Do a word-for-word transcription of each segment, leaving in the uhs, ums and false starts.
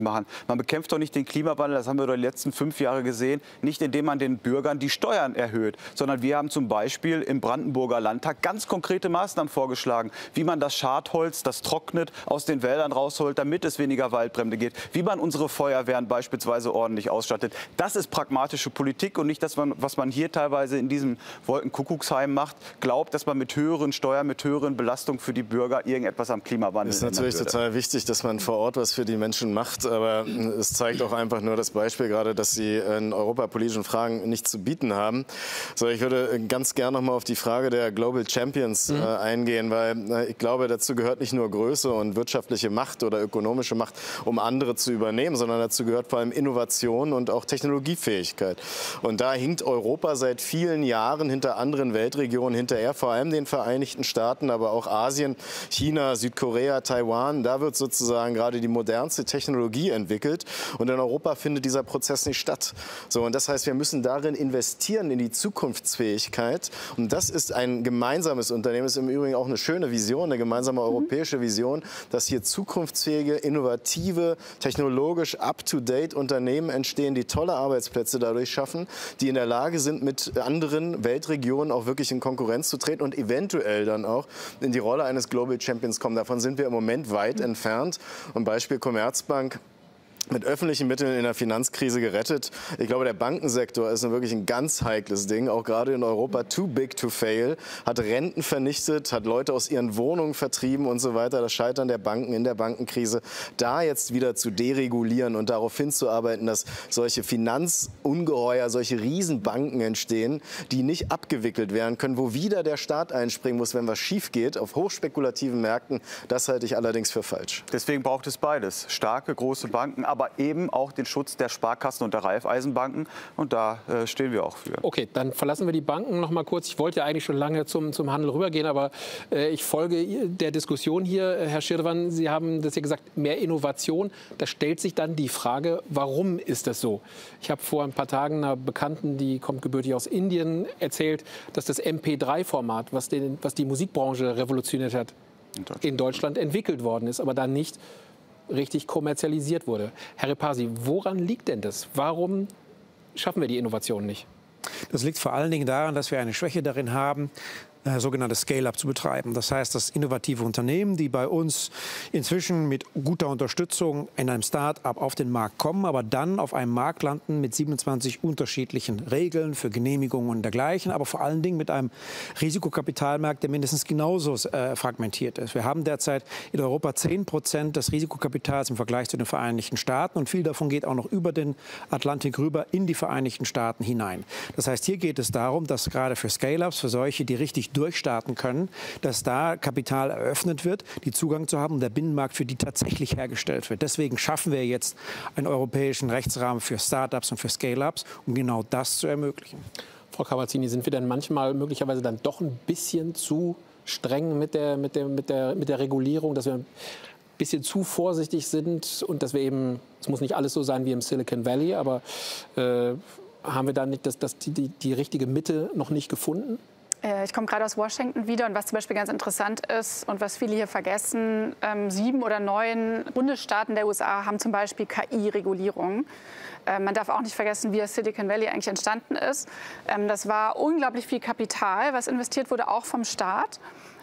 machen. Man bekämpft doch nicht den Klimawandel, das haben wir doch die letzten fünf Jahre gesehen, nicht indem man den Bürgern die Steuern erhöht, sondern wir haben zum Beispiel im Brandenburger Landtag ganz konkrete Maßnahmen vorgeschlagen, wie man das Schadholz, das trocknet, aus den Wäldern rausholt, damit es weniger Waldbrände gibt, wie man unsere Feuerwehren beispielsweise ordentlich ausstattet. Das ist pragmatische Politik und nicht das, was man hier teilweise in diesem Wolkenkuckucksheim macht, glaubt, dass man mit höheren Steuern, mit höheren Belastungen für die Bürger irgendetwas am Klimawandel ändern würde. Es ist natürlich total wichtig, dass man vor Ort was für die Menschen macht. Aber es zeigt auch einfach nur das Beispiel gerade, dass Sie in europapolitischen Fragen nichts zu bieten haben. So, ich würde ganz gerne noch mal auf die Frage der Global Champions äh, eingehen, weil äh, ich glaube, dazu gehört nicht nur Größe und wirtschaftliche Macht oder ökonomische Macht, um andere zu übernehmen, sondern dazu gehört vor allem Innovation und auch Technologiefähigkeit. Und da hinkt Europa seit vielen Jahren hinter anderen Weltregionen hinterher, vor allem den Vereinigten Staaten, aber auch Asien, China, Südkorea, Taiwan. Da wird sozusagen gerade die modernste Technologie entwickelt und in Europa findet dieser Prozess nicht statt. So, und das heißt, wir müssen darin investieren, in die Zukunftsfähigkeit und das ist ein gemeinsames Unternehmen, das ist im Übrigen auch eine schöne Vision, eine gemeinsame europäische Vision, dass hier zukunftsfähige, innovative, technologisch up-to-date Unternehmen entstehen, die tolle Arbeitsplätze dadurch schaffen, die in der Lage sind, mit anderen Weltregionen auch wirklich in Konkurrenz zu treten und eventuell dann auch in die Rolle eines Global Champions kommen. Davon sind wir im Moment weit entfernt. Und Beispiel Commerzbank. Mit öffentlichen Mitteln in der Finanzkrise gerettet. Ich glaube, der Bankensektor ist wirklich ein ganz heikles Ding, auch gerade in Europa. Too big to fail. Hat Renten vernichtet, hat Leute aus ihren Wohnungen vertrieben und so weiter. Das Scheitern der Banken in der Bankenkrise. Da jetzt wieder zu deregulieren und darauf hinzuarbeiten, dass solche Finanzungeheuer, solche Riesenbanken entstehen, die nicht abgewickelt werden können, wo wieder der Staat einspringen muss, wenn was schief geht, auf hochspekulativen Märkten. Das halte ich allerdings für falsch. Deswegen braucht es beides. Starke, große Banken, aber eben auch den Schutz der Sparkassen und der Raiffeisenbanken. Und da äh, stehen wir auch für. Okay, dann verlassen wir die Banken noch mal kurz. Ich wollte ja eigentlich schon lange zum, zum Handel rübergehen, aber äh, ich folge der Diskussion hier. Herr Schirdewan, Sie haben das ja gesagt, mehr Innovation. Da stellt sich dann die Frage, warum ist das so? Ich habe vor ein paar Tagen einer Bekannten, die kommt gebürtig aus Indien, erzählt, dass das M P drei Format, was, den, was die Musikbranche revolutioniert hat, in Deutschland. in Deutschland entwickelt worden ist, aber dann nicht richtig kommerzialisiert wurde. Herr Repasi, woran liegt denn das? Warum schaffen wir die Innovation nicht? Das liegt vor allen Dingen daran, dass wir eine Schwäche darin haben, äh, sogenanntes Scale-up zu betreiben. Das heißt, dass innovative Unternehmen, die bei uns inzwischen mit guter Unterstützung in einem Start-up auf den Markt kommen, aber dann auf einem Markt landen mit siebenundzwanzig unterschiedlichen Regeln für Genehmigungen und dergleichen, aber vor allen Dingen mit einem Risikokapitalmarkt, der mindestens genauso äh, fragmentiert ist. Wir haben derzeit in Europa zehn Prozent des Risikokapitals im Vergleich zu den Vereinigten Staaten und viel davon geht auch noch über den Atlantik rüber in die Vereinigten Staaten hinein. Das heißt, hier geht es darum, dass gerade für Scale-ups, für solche, die richtig durchstarten können, dass da Kapital eröffnet wird, die Zugang zu haben und der Binnenmarkt für die tatsächlich hergestellt wird. Deswegen schaffen wir jetzt einen europäischen Rechtsrahmen für Start-ups und für Scale-ups, um genau das zu ermöglichen. Frau Cavazzini, sind wir denn manchmal möglicherweise dann doch ein bisschen zu streng mit der, mit der, mit der, mit der Regulierung, dass wir ein bisschen zu vorsichtig sind und dass wir eben, es muss nicht alles so sein wie im Silicon Valley, aber äh, haben wir da nicht das, das, die, die, die richtige Mitte noch nicht gefunden? Ich komme gerade aus Washington wieder und was zum Beispiel ganz interessant ist und was viele hier vergessen, ähm, sieben oder neun Bundesstaaten der U S A haben zum Beispiel K I-Regulierung. Ähm, man darf auch nicht vergessen, wie das Silicon Valley eigentlich entstanden ist. Ähm, das war unglaublich viel Kapital, was investiert wurde, auch vom Staat.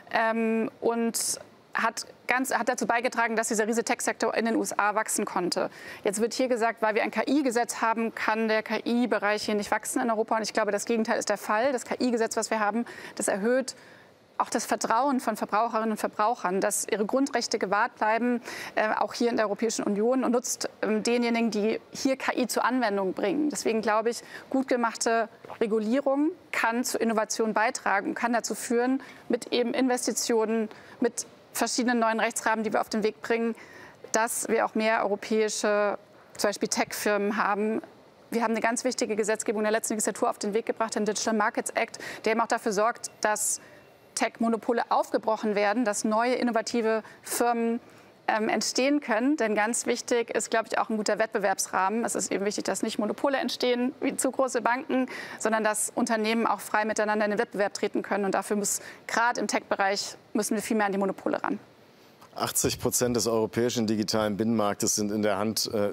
Ähm, und hat, ganz, hat dazu beigetragen, dass dieser riesige Tech-Sektor in den U S A wachsen konnte. Jetzt wird hier gesagt, weil wir ein K I-Gesetz haben, kann der K I-Bereich hier nicht wachsen in Europa. Und ich glaube, das Gegenteil ist der Fall. Das K I-Gesetz, was wir haben, das erhöht auch das Vertrauen von Verbraucherinnen und Verbrauchern, dass ihre Grundrechte gewahrt bleiben, äh, auch hier in der Europäischen Union, und nutzt ähm, denjenigen, die hier K I zur Anwendung bringen. Deswegen glaube ich, gut gemachte Regulierung kann zu Innovation beitragen und kann dazu führen, mit eben Investitionen, mit verschiedenen neuen Rechtsrahmen, die wir auf den Weg bringen, dass wir auch mehr europäische, zum Beispiel Tech-Firmen haben. Wir haben eine ganz wichtige Gesetzgebung in der letzten Legislatur auf den Weg gebracht, den Digital Markets Act, der eben auch dafür sorgt, dass Tech-Monopole aufgebrochen werden, dass neue innovative Firmen ähm, entstehen können. Denn ganz wichtig ist, glaube ich, auch ein guter Wettbewerbsrahmen. Es ist eben wichtig, dass nicht Monopole entstehen wie zu große Banken, sondern dass Unternehmen auch frei miteinander in den Wettbewerb treten können. Und dafür muss gerade im Tech-Bereich müssen wir viel mehr an die Monopole ran. achtzig Prozent des europäischen digitalen Binnenmarktes sind in der Hand äh,